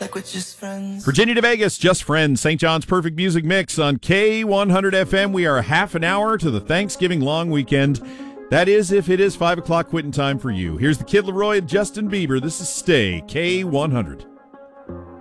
like we're just friends. Virginia to Vegas, just friends. St. John's Perfect Music Mix on K100 FM. We are half an hour to the Thanksgiving long weekend. That is if it is 5 o'clock quitting time for you. Here's the Kid Laroi and Justin Bieber. This is Stay, K100.